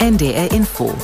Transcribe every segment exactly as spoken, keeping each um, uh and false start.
N D R Info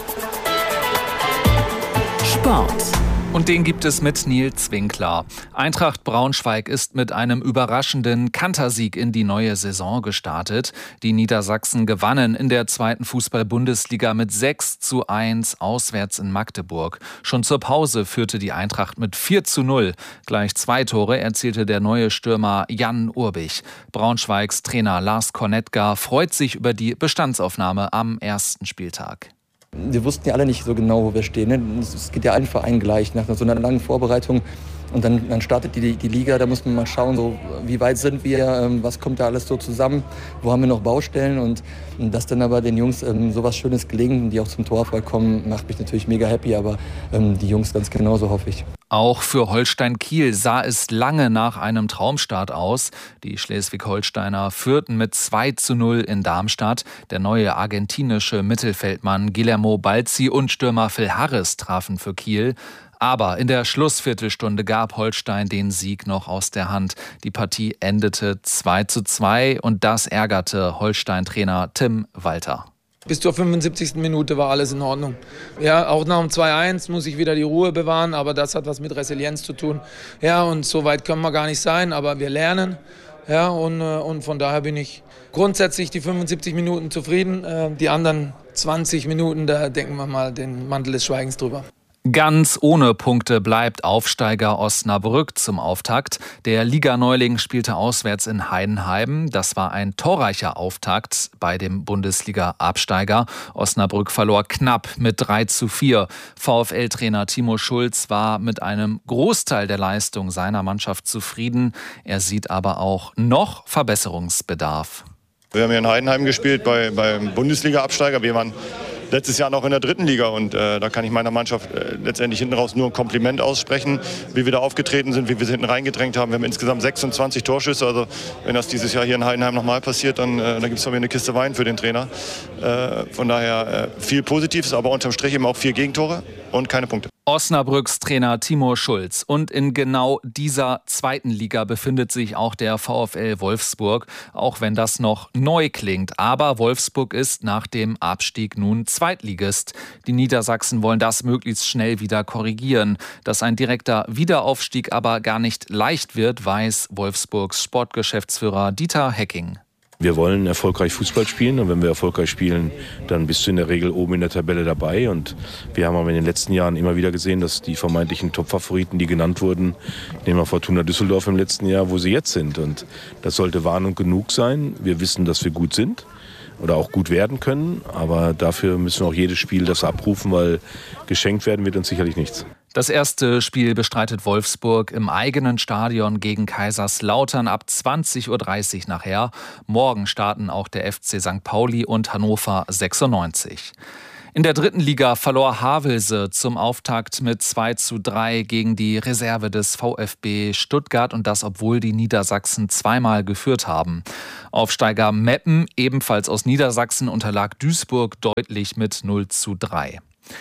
Sport. Und den gibt es mit Nils Winkler. Eintracht Braunschweig ist mit einem überraschenden Kantersieg in die neue Saison gestartet. Die Niedersachsen gewannen in der zweiten Fußball-Bundesliga mit sechs zu eins auswärts in Magdeburg. Schon zur Pause führte die Eintracht mit vier zu null. Gleich zwei Tore erzielte der neue Stürmer Jan Urbich. Braunschweigs Trainer Lars Kornetka freut sich über die Bestandsaufnahme am ersten Spieltag. Wir wussten ja alle nicht so genau, wo wir stehen. Es geht ja allen Vereinen gleich nach so einer langen Vorbereitung. Und dann, dann startet die, die Liga, da muss man mal schauen, so, wie weit sind wir, was kommt da alles so zusammen, wo haben wir noch Baustellen. Und dass dann aber den Jungs ähm, so was Schönes gelingt, die auch zum Torerfolg kommen, macht mich natürlich mega happy, aber ähm, die Jungs ganz genauso, hoffe ich. Auch für Holstein Kiel sah es lange nach einem Traumstart aus. Die Schleswig-Holsteiner führten mit zwei zu null in Darmstadt. Der neue argentinische Mittelfeldmann Guillermo Balzi und Stürmer Phil Harris trafen für Kiel. Aber in der Schlussviertelstunde gab Holstein den Sieg noch aus der Hand. Die Partie endete zwei zu zwei und das ärgerte Holstein-Trainer Tim Walter. Bis zur fünfundsiebzigsten Minute war alles in Ordnung. Ja, auch nach dem zwei eins muss ich wieder die Ruhe bewahren, aber das hat was mit Resilienz zu tun. Ja, und so weit können wir gar nicht sein, aber wir lernen. Ja, und, und von daher bin ich grundsätzlich die fünfundsiebzig Minuten zufrieden. Die anderen zwanzig Minuten, da denken wir mal den Mantel des Schweigens drüber. Ganz ohne Punkte bleibt Aufsteiger Osnabrück zum Auftakt. Der Liganeuling spielte auswärts in Heidenheim. Das war ein torreicher Auftakt bei dem Bundesliga-Absteiger. Osnabrück verlor knapp mit drei zu vier. VfL-Trainer Timo Schulz war mit einem Großteil der Leistung seiner Mannschaft zufrieden. Er sieht aber auch noch Verbesserungsbedarf. Wir haben hier in Heidenheim gespielt bei, beim Bundesliga-Absteiger. Wir waren letztes Jahr noch in der dritten Liga und äh, da kann ich meiner Mannschaft äh, letztendlich hinten raus nur ein Kompliment aussprechen, wie wir da aufgetreten sind, wie wir sie hinten reingedrängt haben. Wir haben insgesamt sechsundzwanzig Torschüsse, also wenn das dieses Jahr hier in Heidenheim nochmal passiert, dann, äh, dann gibt es von mir eine Kiste Wein für den Trainer. Äh, von daher äh, viel Positives, aber unterm Strich eben auch vier Gegentore und keine Punkte. Osnabrücks Trainer Timo Schulz. Und in genau dieser zweiten Liga befindet sich auch der VfL Wolfsburg, auch wenn das noch neu klingt. Aber Wolfsburg ist nach dem Abstieg nun Zweitligist. Die Niedersachsen wollen das möglichst schnell wieder korrigieren. Dass ein direkter Wiederaufstieg aber gar nicht leicht wird, weiß Wolfsburgs Sportgeschäftsführer Dieter Hecking. Wir wollen erfolgreich Fußball spielen und wenn wir erfolgreich spielen, dann bist du in der Regel oben in der Tabelle dabei. Und wir haben aber in den letzten Jahren immer wieder gesehen, dass die vermeintlichen Top-Favoriten, die genannt wurden, nehmen wir Fortuna Düsseldorf im letzten Jahr, wo sie jetzt sind. Und das sollte Warnung genug sein. Wir wissen, dass wir gut sind oder auch gut werden können, aber dafür müssen wir auch jedes Spiel das abrufen, weil geschenkt werden wird uns sicherlich nichts. Das erste Spiel bestreitet Wolfsburg im eigenen Stadion gegen Kaiserslautern ab zwanzig Uhr dreißig nachher. Morgen starten auch der F C Sankt Pauli und Hannover sechsundneunzig. In der dritten Liga verlor Havelse zum Auftakt mit zwei zu drei gegen die Reserve des VfB Stuttgart und das, obwohl die Niedersachsen zweimal geführt haben. Aufsteiger Meppen, ebenfalls aus Niedersachsen, unterlag Duisburg deutlich mit null zu drei.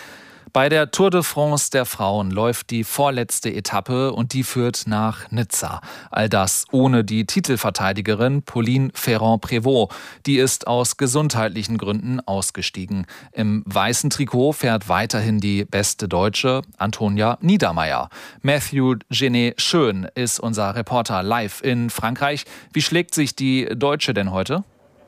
Bei der Tour de France der Frauen läuft die vorletzte Etappe und die führt nach Nizza. All das ohne die Titelverteidigerin Pauline Ferrand-Prévot. Die ist aus gesundheitlichen Gründen ausgestiegen. Im weißen Trikot fährt weiterhin die beste Deutsche, Antonia Niedermeier. Matthew Genet-Schön ist unser Reporter live in Frankreich. Wie schlägt sich die Deutsche denn heute?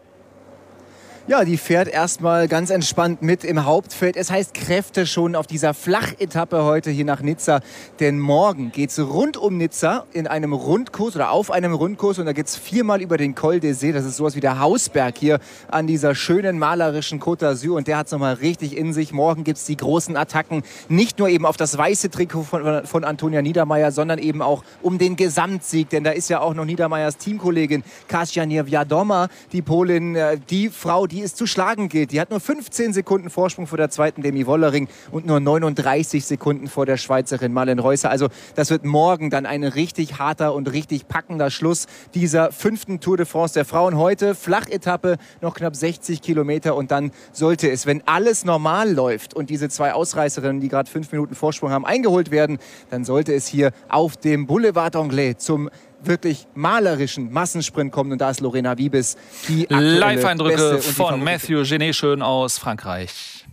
Ja, die fährt erstmal ganz entspannt mit im Hauptfeld. Es heißt Kräfte schon auf dieser Flachetappe heute hier nach Nizza. Denn morgen geht's rund um Nizza in einem Rundkurs oder auf einem Rundkurs. Und da geht's viermal über den Col d'Essai. Das ist sowas wie der Hausberg hier an dieser schönen malerischen Côte d'Azur. Und der hat's nochmal richtig in sich. Morgen gibt's die großen Attacken. Nicht nur eben auf das weiße Trikot von, von Antonia Niedermeier, sondern eben auch um den Gesamtsieg. Denn da ist ja auch noch Niedermeiers Teamkollegin Kasia Niewiadoma, die Polin, die Frau, die es zu schlagen gilt. Die hat nur fünfzehn Sekunden Vorsprung vor der zweiten Demi Wollering und nur neununddreißig Sekunden vor der Schweizerin Malin Reusser. Also das wird morgen dann ein richtig harter und richtig packender Schluss dieser fünften Tour de France der Frauen. Heute Flachetappe, noch knapp sechzig Kilometer und dann sollte es, wenn alles normal läuft und diese zwei Ausreißerinnen, die gerade fünf Minuten Vorsprung haben, eingeholt werden, dann sollte es hier auf dem Boulevard Anglais zum wirklich malerischen Massensprint kommt. Und da ist Lorena Wiebes die aktuelle Live-Eindrücke Beste von Matthew Genet-Schön aus Frankreich.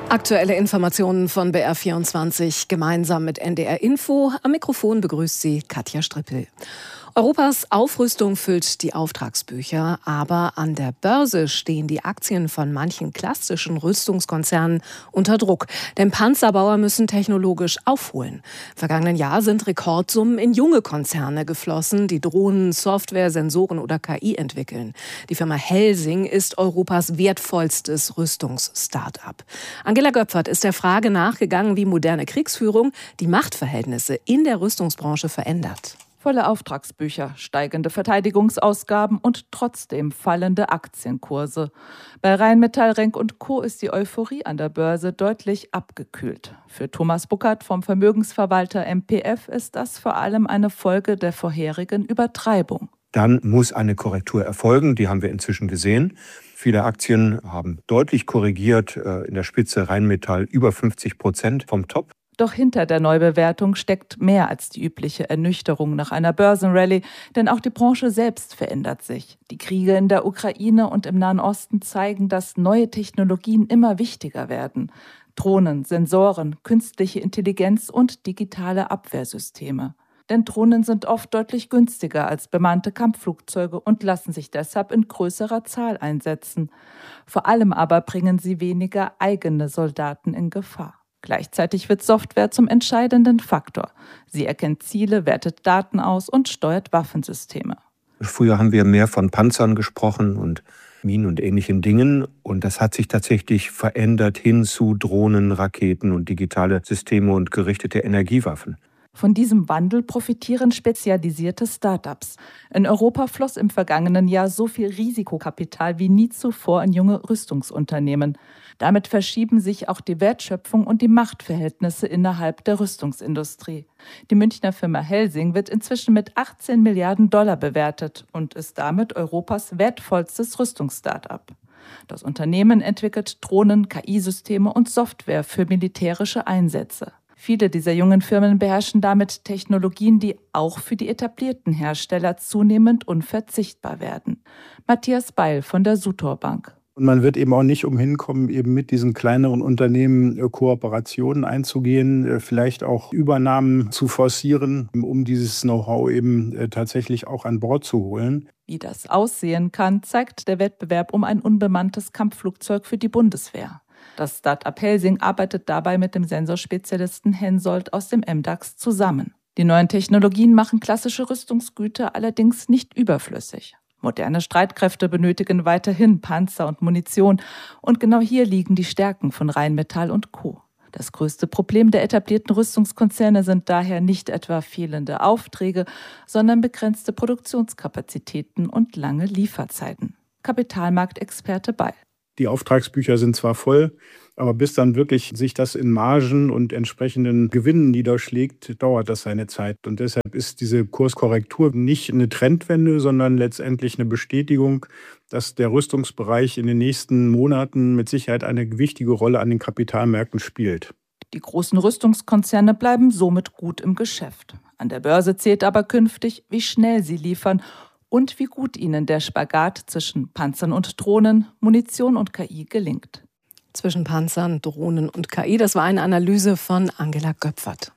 Aktuelle Informationen von B R vierundzwanzig gemeinsam mit N D R Info. Am Mikrofon begrüßt sie Katja Strippel. Europas Aufrüstung füllt die Auftragsbücher, aber an der Börse stehen die Aktien von manchen klassischen Rüstungskonzernen unter Druck. Denn Panzerbauer müssen technologisch aufholen. Im vergangenen Jahr sind Rekordsummen in junge Konzerne geflossen, die Drohnen, Software, Sensoren oder K I entwickeln. Die Firma Helsing ist Europas wertvollstes Rüstungs-Start-up. Angela Göpfert ist der Frage nachgegangen, wie moderne Kriegsführung die Machtverhältnisse in der Rüstungsbranche verändert. Volle Auftragsbücher, steigende Verteidigungsausgaben und trotzdem fallende Aktienkurse. Bei Rheinmetall, Renk und Co. ist die Euphorie an der Börse deutlich abgekühlt. Für Thomas Buckert vom Vermögensverwalter M P F ist das vor allem eine Folge der vorherigen Übertreibung. Dann muss eine Korrektur erfolgen, die haben wir inzwischen gesehen. Viele Aktien haben deutlich korrigiert, in der Spitze Rheinmetall über fünfzig Prozent vom Top. Doch hinter der Neubewertung steckt mehr als die übliche Ernüchterung nach einer Börsenrallye, denn auch die Branche selbst verändert sich. Die Kriege in der Ukraine und im Nahen Osten zeigen, dass neue Technologien immer wichtiger werden. Drohnen, Sensoren, künstliche Intelligenz und digitale Abwehrsysteme. Denn Drohnen sind oft deutlich günstiger als bemannte Kampfflugzeuge und lassen sich deshalb in größerer Zahl einsetzen. Vor allem aber bringen sie weniger eigene Soldaten in Gefahr. Gleichzeitig wird Software zum entscheidenden Faktor. Sie erkennt Ziele, wertet Daten aus und steuert Waffensysteme. Früher haben wir mehr von Panzern gesprochen und Minen und ähnlichen Dingen. Und das hat sich tatsächlich verändert hin zu Drohnen, Raketen und digitale Systeme und gerichtete Energiewaffen. Von diesem Wandel profitieren spezialisierte Start-ups. In Europa floss im vergangenen Jahr so viel Risikokapital wie nie zuvor in junge Rüstungsunternehmen. Damit verschieben sich auch die Wertschöpfung und die Machtverhältnisse innerhalb der Rüstungsindustrie. Die Münchner Firma Helsing wird inzwischen mit achtzehn Milliarden Dollar bewertet und ist damit Europas wertvollstes Rüstungs-Start-up. Das Unternehmen entwickelt Drohnen, K I-Systeme und Software für militärische Einsätze. Viele dieser jungen Firmen beherrschen damit Technologien, die auch für die etablierten Hersteller zunehmend unverzichtbar werden. Matthias Beil von der Sutor Bank. Und man wird eben auch nicht umhin kommen, eben mit diesen kleineren Unternehmen Kooperationen einzugehen, vielleicht auch Übernahmen zu forcieren, um dieses Know-how eben tatsächlich auch an Bord zu holen. Wie das aussehen kann, zeigt der Wettbewerb um ein unbemanntes Kampfflugzeug für die Bundeswehr. Das Start-up Helsing arbeitet dabei mit dem Sensorspezialisten Hensoldt aus dem M DAX zusammen. Die neuen Technologien machen klassische Rüstungsgüter allerdings nicht überflüssig. Moderne Streitkräfte benötigen weiterhin Panzer und Munition. Und genau hier liegen die Stärken von Rheinmetall und Co. Das größte Problem der etablierten Rüstungskonzerne sind daher nicht etwa fehlende Aufträge, sondern begrenzte Produktionskapazitäten und lange Lieferzeiten. Kapitalmarktexperte Beil. Die Auftragsbücher sind zwar voll, aber bis dann wirklich sich das in Margen und entsprechenden Gewinnen niederschlägt, dauert das seine Zeit. Und deshalb ist diese Kurskorrektur nicht eine Trendwende, sondern letztendlich eine Bestätigung, dass der Rüstungsbereich in den nächsten Monaten mit Sicherheit eine wichtige Rolle an den Kapitalmärkten spielt. Die großen Rüstungskonzerne bleiben somit gut im Geschäft. An der Börse zählt aber künftig, wie schnell sie liefern und wie gut ihnen der Spagat zwischen Panzern und Drohnen, Munition und K I gelingt. Zwischen Panzern, Drohnen und K I, das war eine Analyse von Angela Göpfert.